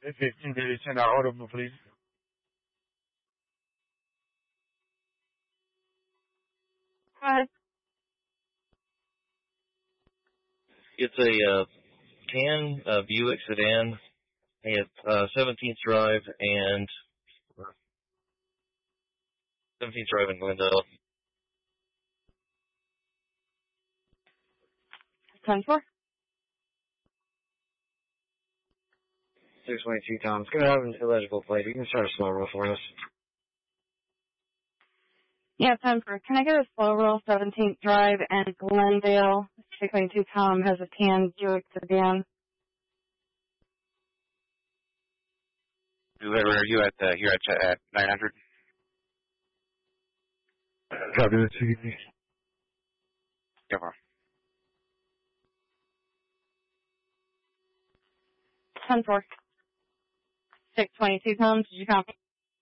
15 to send our audible, please. Go ahead. It's a tan Buick sedan. It's 17th Drive and 17th Drive in Glendale. 10-4. 622 Tom. It's going to have an illegible plate. You can start a slow roll for us. Yeah, 10-4. Can I get a slow roll? 17th Drive and Glendale. 622 Tom has a tan Buick sedan. Where are you at? Here at 900. Copy that, CDP. Yeah, bro. 10-4. 622 Tom, did you copy?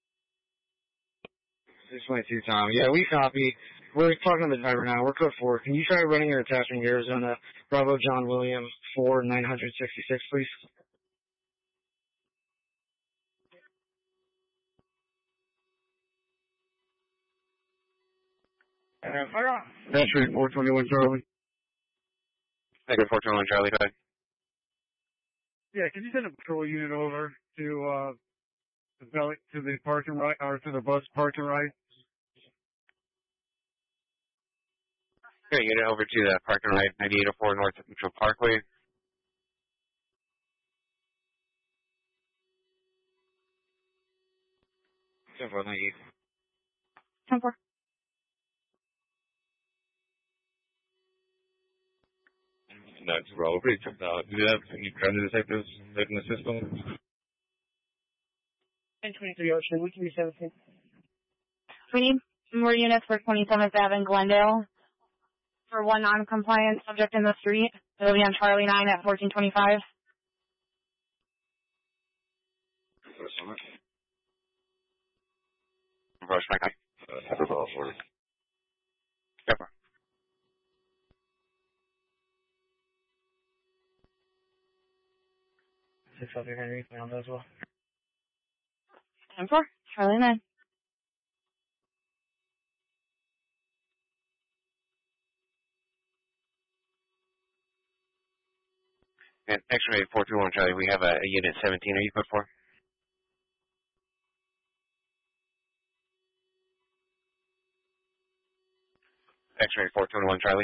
622 Tom. Yeah, we copy. We're talking to the driver now. We're code 4. Can you try running your attachment in Arizona? Bravo John William 4966, please. That's right, 421 Charlie. Negative 421 Charlie, go ahead. Yeah, can you send a patrol unit over to the parking right, or to the bus parking right? Okay, get it over to the parking right, 9804 North Central Parkway. Simple, thank you. 10-4. That's probably do that. You trying to detect this in the system? 1023 Ocean, we can be 17. We need more units for 27th Ave in Glendale. For one non-compliant subject in the street. It'll be on Charlie 9 at 1425. Rush my guy. That's all for it. Yeah, bro. Six up your Henry, found as well. 10-4, Charlie 9. And X-ray 421 Charlie, we have a unit 17. Are you code 4? X-ray 421 Charlie.